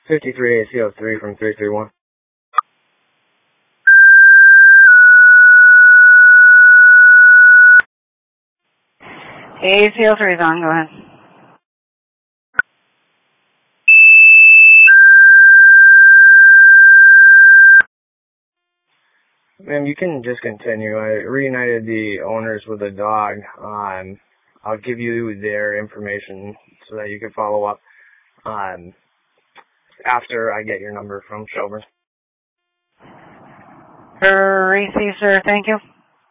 53 ACO3 from 331. ACO3 is on, go ahead. Ma'am, you can just continue. I reunited the owners with a dog. I'll give you their information so that you can follow up after I get your number from Shelburne. Receive, sir. Thank you.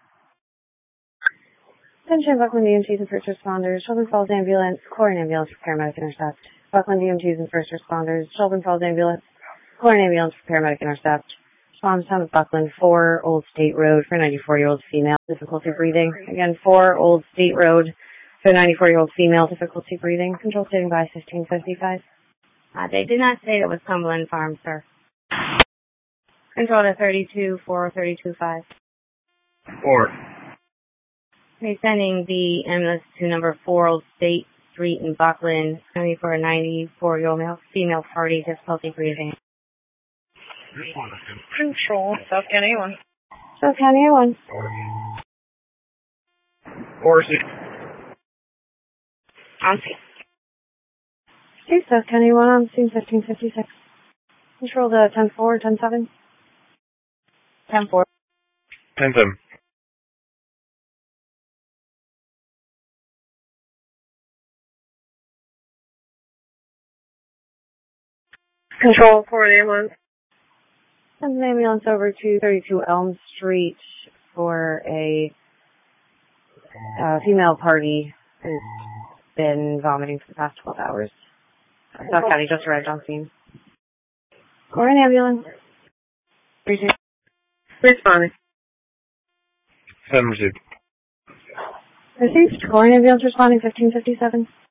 Attention Buckland EMTs and first responders. Shelburne Falls Ambulance, Chlorine Ambulance for paramedic intercept. Buckland EMTs and first responders. Shelburne Falls Ambulance, Chlorine Ambulance for paramedic intercept. Response time of Buckland, 4 Old State Road for a 94-year-old female, difficulty breathing. Again, 4 Old State Road for a 94-year-old female, difficulty breathing. Control stating by 1555. They did not say it was Cumberland Farms, sir. Control to 32-4-32-5. 4. We're sending the ambulance to number 4 Old State Street in Buckland, only for a 94-year-old female party, difficulty breathing. Control, South County A1. South County A1. 4 On scene. Okay, South County A1 on scene 1556. Control to 10-4, 10-7. 10-4. 10-7. Control for the ambulance. Send an ambulance over to 32 Elm Street for a female party who's been vomiting for the past 12 hours. South County just arrived on scene. Or an ambulance. Responding. 7 received. Received. Or an ambulance responding 1557.